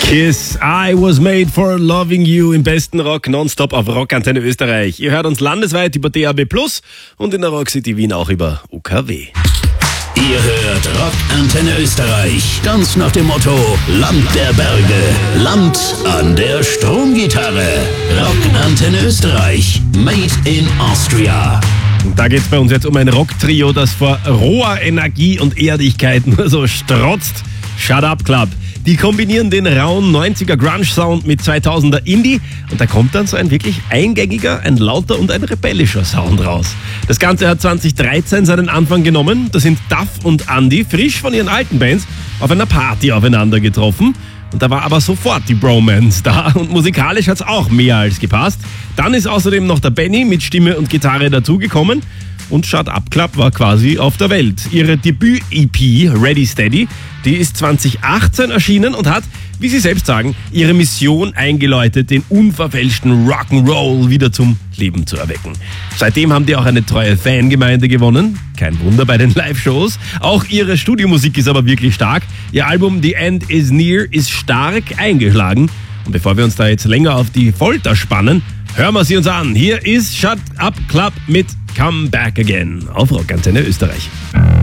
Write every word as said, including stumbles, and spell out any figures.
Kiss, I was made for loving you im besten Rock nonstop auf Rockantenne Österreich. Ihr hört uns landesweit über D A B plus und in der Rockcity Wien auch über U K W. Ihr hört Rockantenne Österreich, ganz nach dem Motto Land der Berge, Land an der Stromgitarre. Rockantenne Österreich, made in Austria. Und da geht's bei uns jetzt um ein Rocktrio, das vor roher Energie und Erdigkeit nur so strotzt. Shut Up Club. Die kombinieren den rauen neunziger Grunge-Sound mit zweitausender Indie und da kommt dann so ein wirklich eingängiger, ein lauter und ein rebellischer Sound raus. Das Ganze hat zwanzig dreizehn seinen Anfang genommen. Da sind Duff und Andy frisch von ihren alten Bands auf einer Party aufeinander getroffen. Und da war aber sofort die Bromance da und musikalisch hat's auch mehr als gepasst. Dann ist außerdem noch der Benny mit Stimme und Gitarre dazugekommen. Und Shut Up Club war quasi auf der Welt. Ihre Debüt-E P Ready Steady, die ist zwanzig achtzehn erschienen und hat, wie sie selbst sagen, ihre Mission eingeläutet, den unverfälschten Rock'n'Roll wieder zum Leben zu erwecken. Seitdem haben die auch eine treue Fangemeinde gewonnen. Kein Wunder bei den Live-Shows. Auch ihre Studiomusik ist aber wirklich stark. Ihr Album The End Is Near ist stark eingeschlagen. Und bevor wir uns da jetzt länger auf die Folter spannen, hören wir sie uns an. Hier ist Shut Up Club mit Come Back Again auf Rockantenne Österreich.